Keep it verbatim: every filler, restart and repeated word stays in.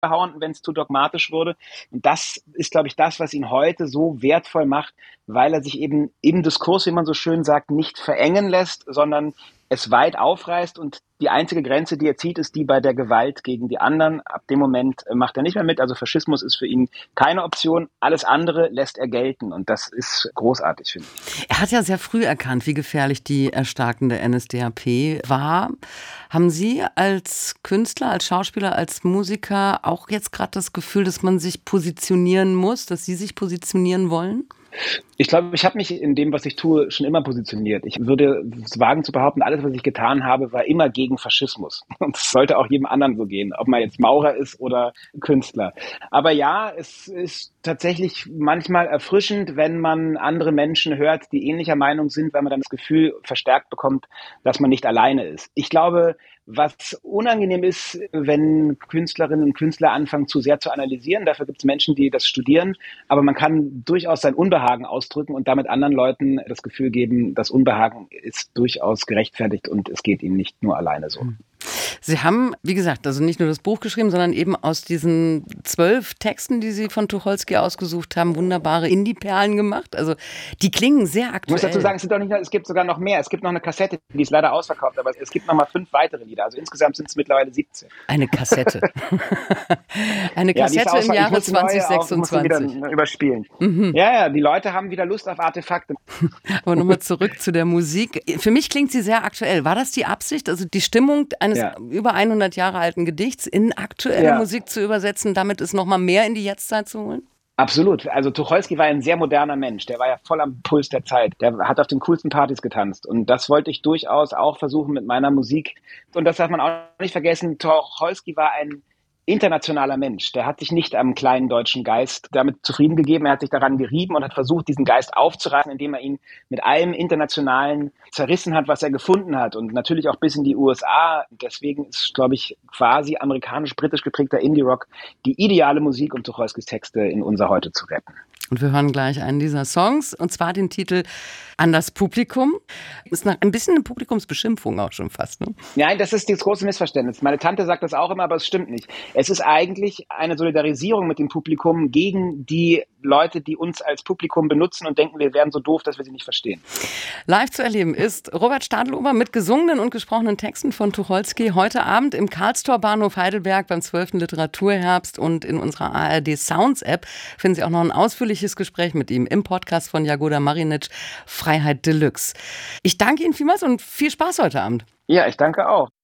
rausgehauen, wenn es zu dogmatisch wurde. Und das ist, glaube ich, das, was ihn heute so wertvoll macht, weil er sich eben im Diskurs, wie man so schön sagt, nicht verengen lässt, sondern es weit aufreißt, und die einzige Grenze, die er zieht, ist die bei der Gewalt gegen die anderen. Ab dem Moment macht er nicht mehr mit. Also Faschismus ist für ihn keine Option. Alles andere lässt er gelten, und das ist großartig, finde ich. Er hat ja sehr früh erkannt, wie gefährlich die erstarkende N S D A P war. Haben Sie als Künstler, als Schauspieler, als Musiker auch jetzt gerade das Gefühl, dass man sich positionieren muss, dass Sie sich positionieren wollen? Ich glaube, ich habe mich in dem, was ich tue, schon immer positioniert. Ich würde wagen zu behaupten, alles, was ich getan habe, war immer gegen Faschismus. Und das sollte auch jedem anderen so gehen, ob man jetzt Maurer ist oder Künstler. Aber ja, es ist tatsächlich manchmal erfrischend, wenn man andere Menschen hört, die ähnlicher Meinung sind, weil man dann das Gefühl verstärkt bekommt, dass man nicht alleine ist. Ich glaube, was unangenehm ist, wenn Künstlerinnen und Künstler anfangen, zu sehr zu analysieren. Dafür gibt es Menschen, die das studieren. Aber man kann durchaus sein Unbehagen ausdrücken und damit anderen Leuten das Gefühl geben, das Unbehagen ist durchaus gerechtfertigt und es geht ihnen nicht nur alleine so. Sie haben, wie gesagt, also nicht nur das Buch geschrieben, sondern eben aus diesen zwölf Texten, die Sie von Tucholsky ausgesucht haben, wunderbare Indie-Perlen gemacht. Also die klingen sehr aktuell. Ich muss dazu sagen, es, sind doch nicht, es gibt sogar noch mehr. Es gibt noch eine Kassette, die ist leider ausverkauft, aber es gibt noch mal fünf weitere Lieder. Also insgesamt sind es mittlerweile siebzehn. Eine Kassette. Eine Kassette ja, im Jahre zwanzig sechsundzwanzig. Ich muss wieder überspielen. Mhm. Ja, ja, die Leute haben wieder Lust auf Artefakte. Aber nochmal zurück zu der Musik. Für mich klingt sie sehr aktuell. War das die Absicht, also die Stimmung eines ja. über hundert Jahre alten Gedichts in aktuelle ja. Musik zu übersetzen, damit es nochmal mehr in die Jetztzeit zu holen? Absolut. Also Tucholsky war ein sehr moderner Mensch. Der war ja voll am Puls der Zeit. Der hat auf den coolsten Partys getanzt. Und das wollte ich durchaus auch versuchen mit meiner Musik. Und das darf man auch nicht vergessen. Tucholsky war ein internationaler Mensch. Der hat sich nicht am kleinen deutschen Geist damit zufrieden gegeben. Er hat sich daran gerieben und hat versucht, diesen Geist aufzureißen, indem er ihn mit allem Internationalen zerrissen hat, was er gefunden hat. Und natürlich auch bis in die U S A. Deswegen ist, glaube ich, quasi amerikanisch-britisch geprägter Indie-Rock die ideale Musik, um Tucholskys Texte in unser Heute zu retten. Und wir hören gleich einen dieser Songs, und zwar den Titel An das Publikum. Ist noch ein bisschen eine Publikumsbeschimpfung auch schon fast, ne? Nein, das ist das große Missverständnis. Meine Tante sagt das auch immer, aber es stimmt nicht. Es ist eigentlich eine Solidarisierung mit dem Publikum gegen die Leute, die uns als Publikum benutzen und denken, wir wären so doof, dass wir sie nicht verstehen. Live zu erleben ist Robert Stadlober mit gesungenen und gesprochenen Texten von Tucholsky heute Abend im Karlstor Bahnhof Heidelberg beim zwölften Literaturherbst, und in unserer A R D Sounds App finden Sie auch noch ein ausführliches Gespräch mit ihm im Podcast von Jagoda Marinic, Freiheit Deluxe. Ich danke Ihnen vielmals und viel Spaß heute Abend. Ja, ich danke auch.